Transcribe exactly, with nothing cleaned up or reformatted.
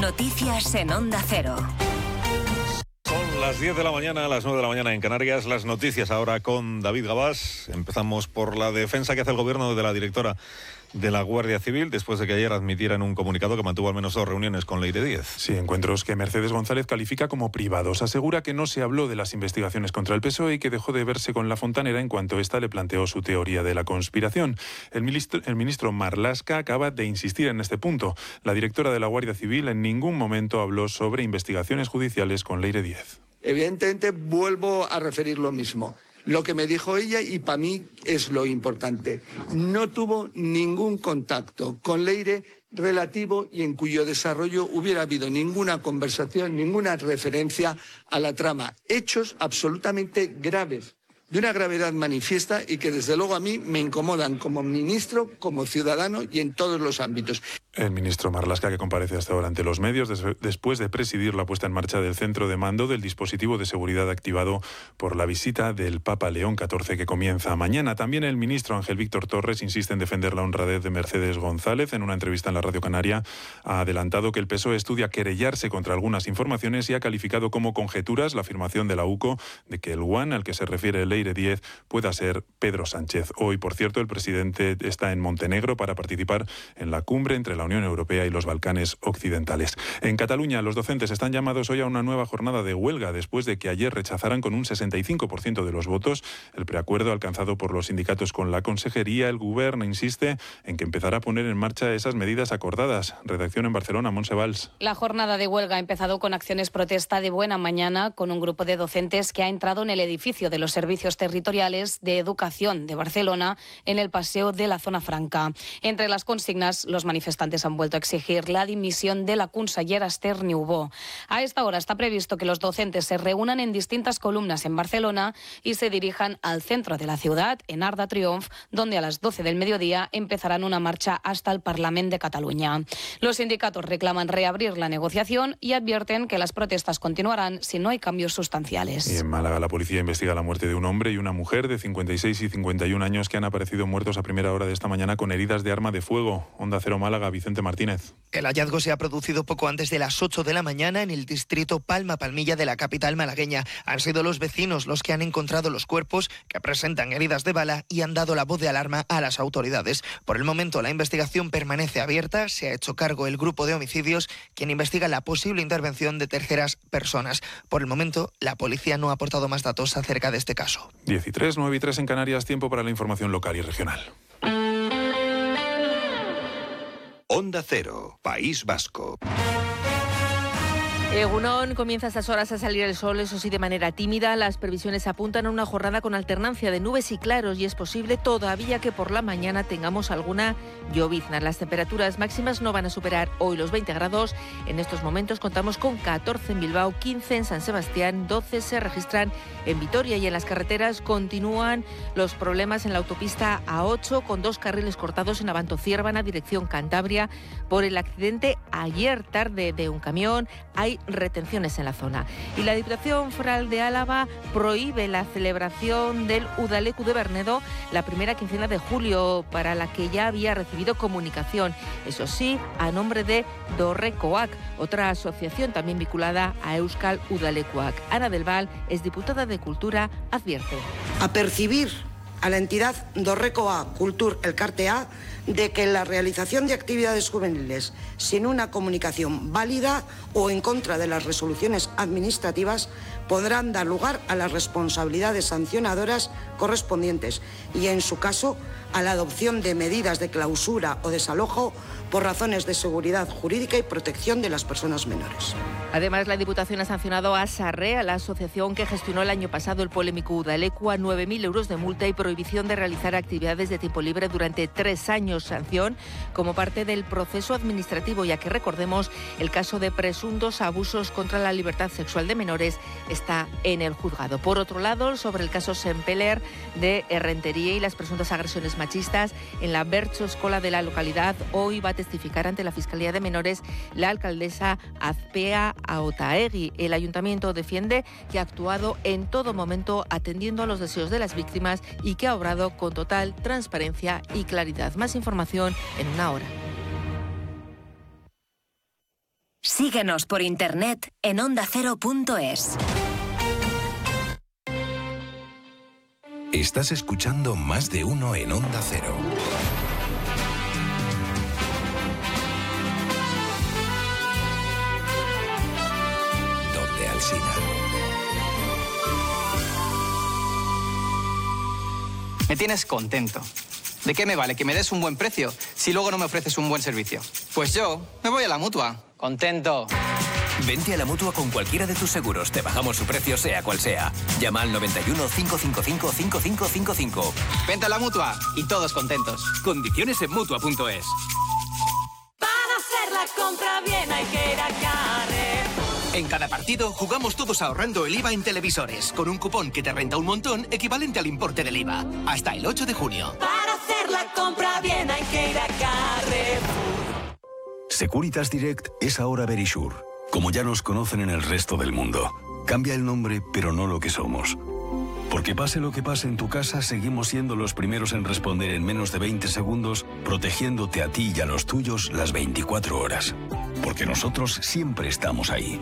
Noticias en Onda Cero. Son las diez de la mañana, a las nueve de la mañana en Canarias. Las noticias ahora con David Gabás. Empezamos por la defensa que hace el gobierno de la directora de la Guardia Civil, después de que ayer admitiera en un comunicado que mantuvo al menos dos reuniones con Leire Díez. Sí, encuentros que Mercedes González califica como privados. Asegura que no se habló de las investigaciones contra el P S O E y que dejó de verse con la fontanera en cuanto ésta le planteó su teoría de la conspiración. El ministro, el ministro Marlaska acaba de insistir en este punto. La directora de la Guardia Civil en ningún momento habló sobre investigaciones judiciales con Leire Díez. Evidentemente, vuelvo a referir lo mismo. Lo que me dijo ella, y para mí es lo importante, no tuvo ningún contacto con Leire relativo y en cuyo desarrollo hubiera habido ninguna conversación, ninguna referencia a la trama. Hechos absolutamente graves, de una gravedad manifiesta y que desde luego a mí me incomodan como ministro, como ciudadano y en todos los ámbitos. El ministro Marlaska, que comparece hasta ahora ante los medios des- después de presidir la puesta en marcha del centro de mando del dispositivo de seguridad activado por la visita del Papa León catorce que comienza mañana. También el ministro Ángel Víctor Torres insiste en defender la honradez de Mercedes González. En una entrevista en la Radio Canaria ha adelantado que el P S O E estudia querellarse contra algunas informaciones y ha calificado como conjeturas la afirmación de la U C O de que el One al que se refiere Leire Díez pueda ser Pedro Sánchez. Hoy, por cierto, el presidente está en Montenegro para participar en la cumbre entre la Unión Europea y los Balcanes occidentales. En Cataluña, los docentes están llamados hoy a una nueva jornada de huelga después de que ayer rechazaran con un sesenta y cinco por ciento de los votos el preacuerdo alcanzado por los sindicatos con la Consejería. El Gobierno insiste en que empezará a poner en marcha esas medidas acordadas. Redacción en Barcelona, Montse Valls. La jornada de huelga ha empezado con acciones protesta de buena mañana con un grupo de docentes que ha entrado en el edificio de los servicios territoriales de educación de Barcelona en el paseo de la Zona Franca. Entre las consignas, los manifestantes han vuelto a exigir la dimisión de la consellera Esther Niubó. A esta hora está previsto que los docentes se reúnan en distintas columnas en Barcelona y se dirijan al centro de la ciudad, en Arc de Triomf, donde a las doce del mediodía empezarán una marcha hasta el Parlament de Cataluña. Los sindicatos reclaman reabrir la negociación y advierten que las protestas continuarán si no hay cambios sustanciales. Y en Málaga, la policía investiga la muerte de un hombre y una mujer de cincuenta y seis y cincuenta y un años que han aparecido muertos a primera hora de esta mañana con heridas de arma de fuego. Onda Cero Málaga, Vicente Martínez. El hallazgo se ha producido poco antes de las ocho de la mañana en el distrito Palma-Palmilla de la capital malagueña. Han sido los vecinos los que han encontrado los cuerpos que presentan heridas de bala y han dado la voz de alarma a las autoridades. Por el momento, la investigación permanece abierta. Se ha hecho cargo el grupo de homicidios, quien investiga la posible intervención de terceras personas. Por el momento, la policía no ha aportado más datos acerca de este caso. diez y tres, nueve y tres en Canarias, tiempo para la información local y regional. Onda Cero, País Vasco. Egunon, comienza a estas horas a salir el sol, eso sí, de manera tímida. Las previsiones apuntan a una jornada con alternancia de nubes y claros y es posible todavía que por la mañana tengamos alguna llovizna. Las temperaturas máximas no van a superar hoy los veinte grados. En estos momentos contamos con catorce en Bilbao, quince en San Sebastián, doce se registran en Vitoria y en las carreteras continúan los problemas en la autopista A ocho con dos carriles cortados en Abanto-Ciérvana, dirección Cantabria, por el accidente ayer tarde de un camión. Hay retenciones en la zona. Y la Diputación Foral de Álava prohíbe la celebración del Udaleku de Bernedo la primera quincena de julio, para la que ya había recibido comunicación. Eso sí, a nombre de Dorrekoak, otra asociación también vinculada a Euskal Udalekuak. Ana del Val es diputada de Cultura, advierte. A percibir a la entidad Dorrekoak Kultur Elkartea de que la realización de actividades juveniles sin una comunicación válida o en contra de las resoluciones administrativas podrán dar lugar a las responsabilidades sancionadoras correspondientes y, en su caso, a la adopción de medidas de clausura o desalojo por razones de seguridad jurídica y protección de las personas menores. Además, la Diputación ha sancionado a Sarre, a la asociación que gestionó el año pasado el polémico Udaleku, a nueve mil euros de multa y prohibición de realizar actividades de tiempo libre durante tres años. Sanción como parte del proceso administrativo, ya que, recordemos, el caso de presuntos abusos contra la libertad sexual de menores está en el juzgado. Por otro lado, sobre el caso Sempeler de Errentería y las presuntas agresiones machistas en la Bertso Escola de la localidad, hoy va a testificar ante la Fiscalía de Menores la alcaldesa Azpea Aotaegui. El ayuntamiento defiende que ha actuado en todo momento atendiendo a los deseos de las víctimas y que ha obrado con total transparencia y claridad. Más información en una hora. Síguenos por internet en onda cero punto es. Estás escuchando Más de Uno en Onda Cero. Donde Alsina. Me tienes contento. ¿De qué me vale que me des un buen precio si luego no me ofreces un buen servicio? Pues yo me voy a la Mutua. Contento. Vente a la Mutua con cualquiera de tus seguros. Te bajamos su precio sea cual sea. Llama al noventa y uno, cinco cinco cinco, cinco cinco cinco cinco. Vente a la Mutua y todos contentos. Condiciones en Mutua punto es. Para hacer la compra bien hay que ir a Carrefour. En cada partido jugamos todos ahorrando el I V A en televisores, con un cupón que te renta un montón equivalente al importe del I V A. Hasta el ocho de junio. Para hacer la compra bien hay que ir a Carrefour. Securitas Direct es ahora Verisure. Como ya nos conocen en el resto del mundo. Cambia el nombre, pero no lo que somos. Porque pase lo que pase en tu casa, seguimos siendo los primeros en responder en menos de veinte segundos, protegiéndote a ti y a los tuyos las veinticuatro horas. Porque nosotros siempre estamos ahí.